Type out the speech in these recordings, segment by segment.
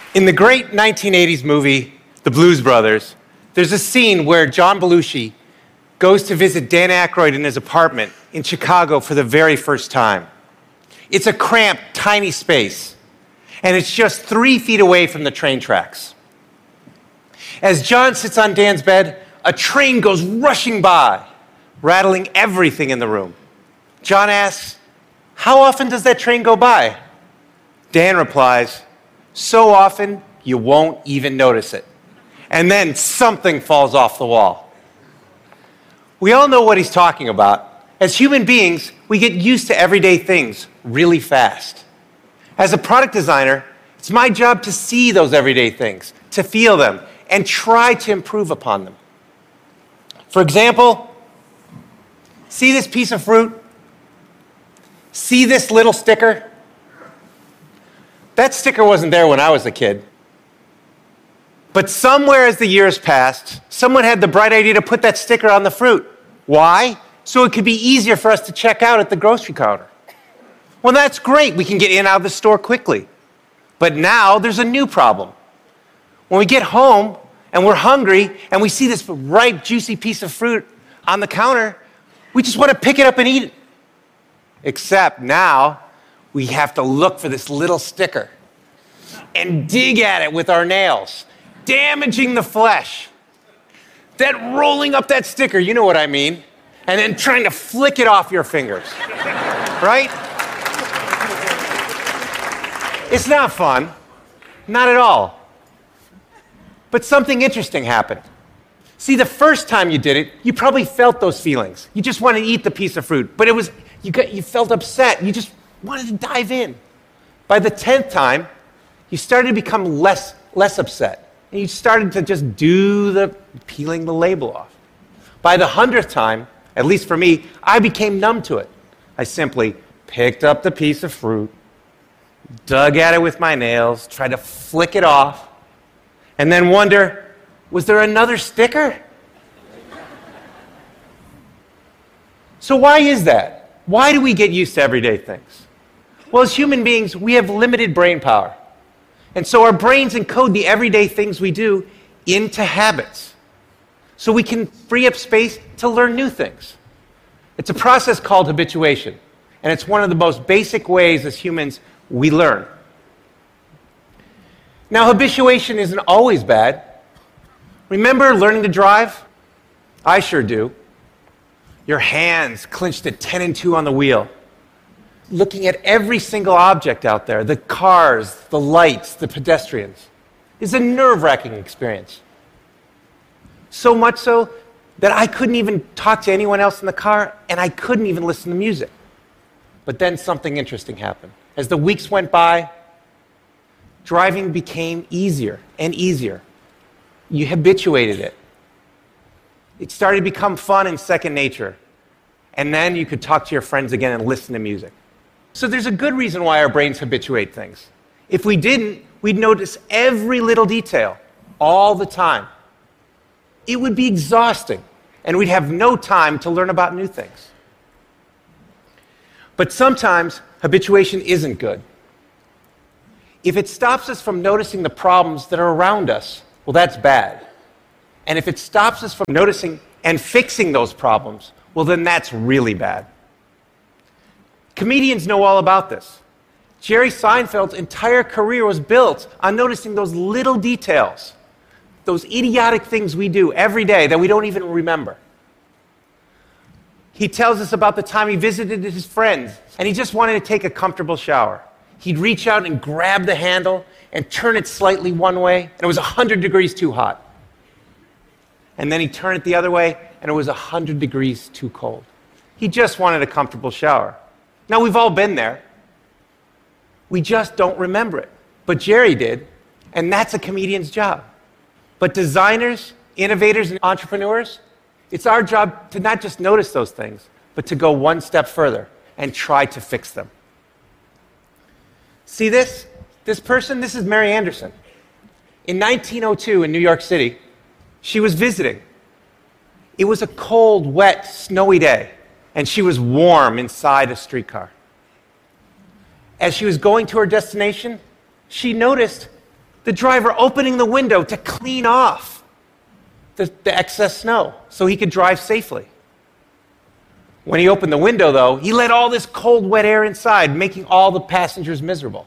In the great 1980s movie, The Blues Brothers, there's a scene where John Belushi goes to visit Dan Aykroyd in his apartment in Chicago for the very first time. It's a cramped, tiny space, and it's just 3 feet away from the train tracks. As John sits on Dan's bed, a train goes rushing by, rattling everything in the room. John asks, "How often does that train go by?" Dan replies, "So often, you won't even notice it." And then something falls off the wall. We all know what he's talking about. As human beings, we get used to everyday things really fast. As a product designer, it's my job to see those everyday things, to feel them, and try to improve upon them. For example, see this piece of fruit? See this little sticker? That sticker wasn't there when I was a kid. But somewhere as the years passed, someone had the bright idea to put that sticker on the fruit. Why? So it could be easier for us to check out at the grocery counter. Well, that's great. We can get in and out of the store quickly. But now there's a new problem. When we get home and we're hungry and we see this ripe, juicy piece of fruit on the counter, we just want to pick it up and eat it. Except now we have to look for this little sticker and dig at it with our nails, damaging the flesh. Then rolling up that sticker, you know what I mean, and then trying to flick it off your fingers, right? It's not fun, not at all. But something interesting happened. See, the first time you did it, you probably felt those feelings. You just wanted to eat the piece of fruit, but you felt upset. You just wanted to dive in. By the 10th time, you started to become less upset. And you started to just do the peeling the label off. By the 100th time, at least for me, I became numb to it. I simply picked up the piece of fruit, dug at it with my nails, tried to flick it off, and then wonder, was there another sticker? So why is that? Why do we get used to everyday things? Well, as human beings, we have limited brain power. And so our brains encode the everyday things we do into habits. So we can free up space to learn new things. It's a process called habituation. And it's one of the most basic ways as humans we learn. Now, habituation isn't always bad. Remember learning to drive? I sure do. Your hands clenched at 10 and 2 on the wheel, looking at every single object out there, the cars, the lights, the pedestrians, is a nerve-wracking experience. So much so that I couldn't even talk to anyone else in the car, and I couldn't even listen to music. But then something interesting happened. As the weeks went by, driving became easier and easier. You habituated it. It started to become fun and second nature. And then you could talk to your friends again and listen to music. So there's a good reason why our brains habituate things. If we didn't, we'd notice every little detail all the time. It would be exhausting, and we'd have no time to learn about new things. But sometimes habituation isn't good. If it stops us from noticing the problems that are around us, well, that's bad. And if it stops us from noticing and fixing those problems, well, then that's really bad. Comedians know all about this. Jerry Seinfeld's entire career was built on noticing those little details, those idiotic things we do every day that we don't even remember. He tells us about the time he visited his friends, and he just wanted to take a comfortable shower. He'd reach out and grab the handle and turn it slightly one way, and it was 100 degrees too hot. And then he'd turn it the other way, and it was 100 degrees too cold. He just wanted a comfortable shower. Now, we've all been there. We just don't remember it. But Jerry did, and that's a comedian's job. But designers, innovators, and entrepreneurs, it's our job to not just notice those things, but to go one step further and try to fix them. See this? This person? This is Mary Anderson. In 1902 in New York City, she was visiting. It was a cold, wet, snowy day, and she was warm inside a streetcar. As she was going to her destination, she noticed the driver opening the window to clean off the excess snow so he could drive safely. When he opened the window, though, he let all this cold, wet air inside, making all the passengers miserable.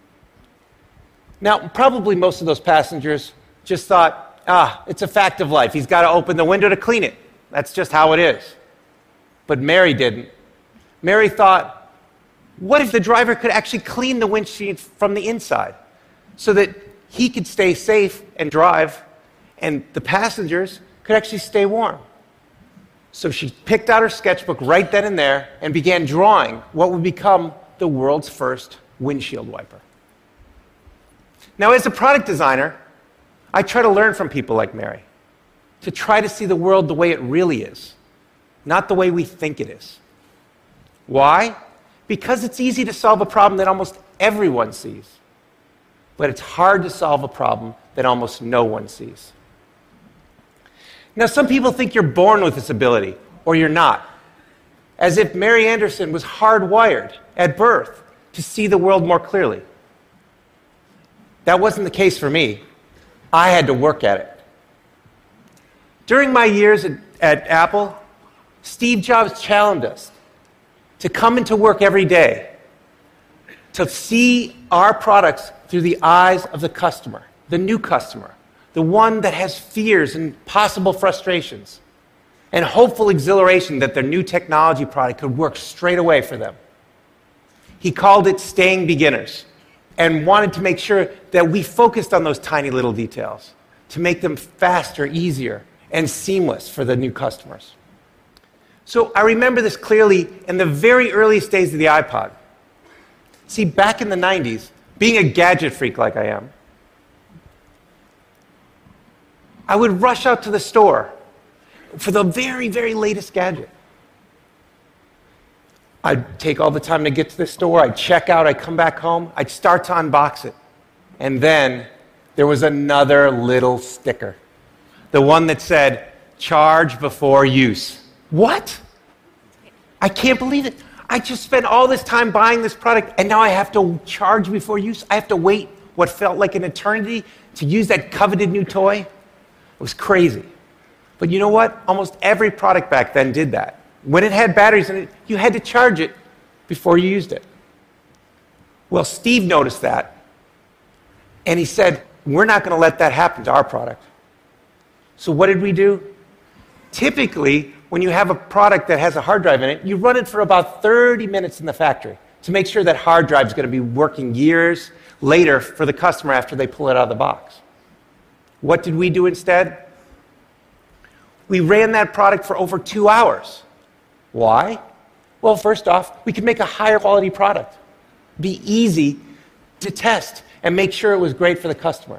Now, probably most of those passengers just thought, it's a fact of life. He's got to open the window to clean it. That's just how it is. But Mary didn't. Mary thought, what if the driver could actually clean the windshield from the inside so that he could stay safe and drive, and the passengers could actually stay warm? So she picked out her sketchbook right then and there and began drawing what would become the world's first windshield wiper. Now, as a product designer, I try to learn from people like Mary, to try to see the world the way it really is, not the way we think it is. Why? Because it's easy to solve a problem that almost everyone sees, but it's hard to solve a problem that almost no one sees. Now, some people think you're born with this ability, or you're not, as if Mary Anderson was hardwired at birth to see the world more clearly. That wasn't the case for me. I had to work at it. During my years at Apple, Steve Jobs challenged us to come into work every day to see our products through the eyes of the customer, the new customer, the one that has fears and possible frustrations, and hopeful exhilaration that their new technology product could work straight away for them. He called it staying beginners and wanted to make sure that we focused on those tiny little details to make them faster, easier, and seamless for the new customers. So I remember this clearly in the very earliest days of the iPod. See, back in the 90s, being a gadget freak like I am, I would rush out to the store for the very, very latest gadget. I'd take all the time to get to the store, I'd check out, I'd come back home, I'd start to unbox it. And then there was another little sticker. The one that said, charge before use. What? I can't believe it. I just spent all this time buying this product, and now I have to charge before use? I have to wait what felt like an eternity to use that coveted new toy? It was crazy. But you know what? Almost every product back then did that. When it had batteries in it, you had to charge it before you used it. Well, Steve noticed that, and he said, we're not going to let that happen to our product. So what did we do? Typically, when you have a product that has a hard drive in it, you run it for about 30 minutes in the factory to make sure that hard drive is going to be working years later for the customer after they pull it out of the box. What did we do instead? We ran that product for over 2 hours. Why? Well, first off, we could make a higher quality product, be easy to test, and make sure it was great for the customer.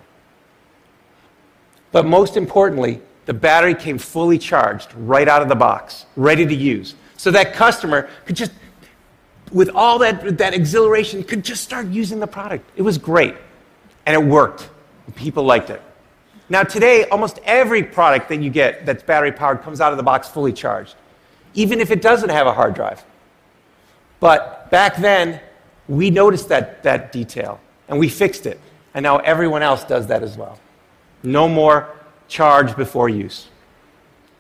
But most importantly, the battery came fully charged right out of the box, ready to use. So that customer could just, with all that exhilaration, could just start using the product. It was great, and it worked. People liked it. Now today, almost every product that you get that's battery powered comes out of the box fully charged, even if it doesn't have a hard drive. But back then, we noticed that detail, and we fixed it. And now everyone else does that as well. No more charge before use.